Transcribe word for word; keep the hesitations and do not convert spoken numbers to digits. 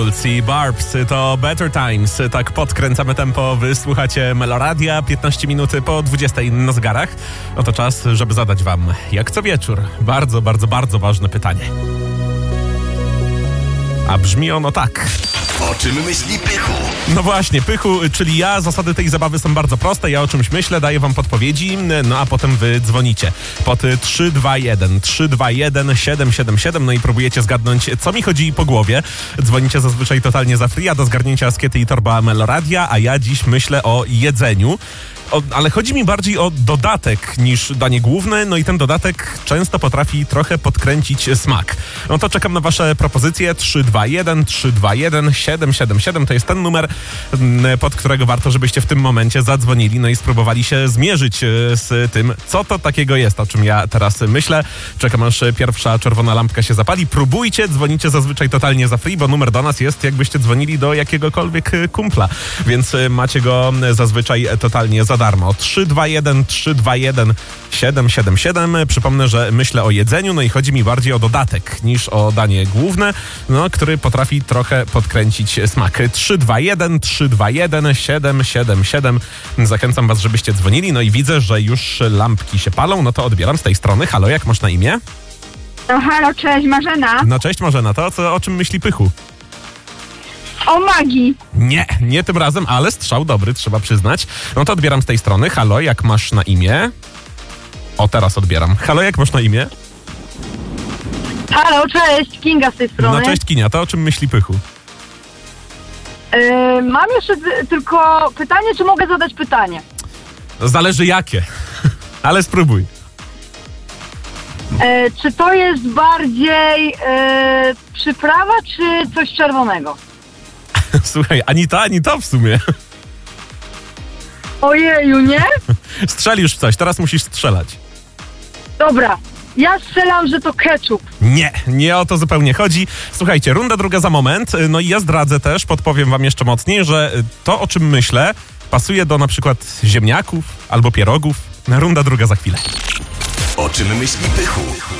I Barbs to Better Times. Tak podkręcamy tempo. Wy słuchacie Meloradia. piętnaście minut po dwudziestej na zegarach. No to czas, żeby zadać wam, jak co wieczór, bardzo, bardzo, bardzo ważne pytanie. A brzmi ono tak. O czym myśli Pychu? No właśnie, Pychu, czyli ja. Zasady tej zabawy są bardzo proste. Ja o czymś myślę, daję wam podpowiedzi, no a potem wy dzwonicie pod trzy dwa jeden trzy dwa jeden siedem siedem siedem, no i próbujecie zgadnąć, co mi chodzi po głowie. Dzwonicie zazwyczaj totalnie za free, a do zgarnięcia Askiety i torba Meloradia, a ja dziś myślę o jedzeniu. O, ale chodzi mi bardziej o dodatek niż danie główne, no i ten dodatek często potrafi trochę podkręcić smak. No to czekam na wasze propozycje. Trzy dwa jeden trzy dwa jeden siedem siedem siedem to jest ten numer, pod którego warto, żebyście w tym momencie zadzwonili, no i spróbowali się zmierzyć z tym, co to takiego jest, o czym ja teraz myślę. Czekam, aż pierwsza czerwona lampka się zapali. Próbujcie, dzwonicie zazwyczaj totalnie za free, bo numer do nas jest, jakbyście dzwonili do jakiegokolwiek kumpla, więc macie go zazwyczaj totalnie za darmo. trzy dwa jeden trzy dwa jeden siedem siedem siedem. Przypomnę, że myślę o jedzeniu, no i chodzi mi bardziej o dodatek niż o danie główne, no, który potrafi trochę podkręcić smak. trzy dwa jeden trzy dwa jeden siedem siedem siedem. Zachęcam was, żebyście dzwonili, no i widzę, że już lampki się palą, no to odbieram z tej strony. Halo, jak masz na imię? No halo, cześć, Marzena. No cześć Marzena, to co, o czym myśli Pychu? O magii. Nie, nie tym razem, ale strzał dobry, trzeba przyznać. No to odbieram z tej strony. Halo, jak masz na imię? O, teraz odbieram. Halo, jak masz na imię? Halo, cześć, Kinga z tej strony. No cześć Kinia, to o czym myśli Pychu? Yy, mam jeszcze d- tylko pytanie, czy mogę zadać pytanie? Zależy jakie, ale spróbuj. Yy, czy to jest bardziej yy, przyprawa, czy coś czerwonego? Słuchaj, ani to, ani to w sumie. Ojeju, nie? Strzelisz w coś, teraz musisz strzelać. Dobra, ja strzelam, że to ketchup. Nie, nie o to zupełnie chodzi. Słuchajcie, runda druga za moment. No i ja zdradzę też, podpowiem wam jeszcze mocniej, że to, o czym myślę, pasuje do na przykład ziemniaków albo pierogów. Runda druga za chwilę. O czym myśli Pychu?